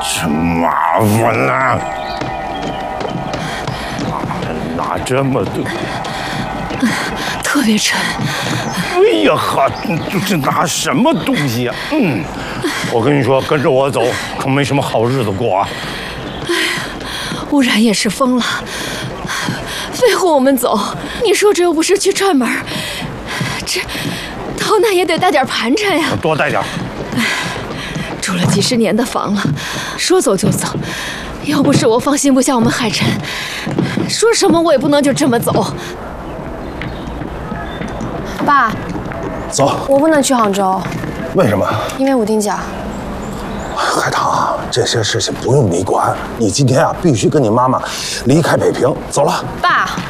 真麻烦呐！拿这么多， 特别沉。 哎呀哈，这拿什么东西呀？我跟你说，跟着我走，可没什么好日子过啊！ 污染也是疯了，非护我们走。你说这又不是去串门，这逃难也得带点盘缠呀。 多带点。 住了几十年的房了，说走就走。要不是我放心不下我们海晨，说什么我也不能就这么走。 爸， 走。 我不能去杭州。 为什么？ 因为5丁奖。 海棠，这些事情不用你管。你今天啊，必须跟你妈妈离开北平。走了。 爸。